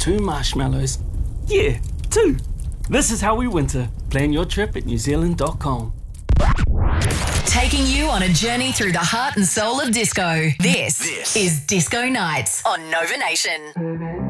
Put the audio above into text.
2 marshmallows. Yeah, 2. This is how we winter. Plan your trip at newzealand.com. Taking you on a journey through the heart and soul of disco. This is Disco Nights on Nova Nation.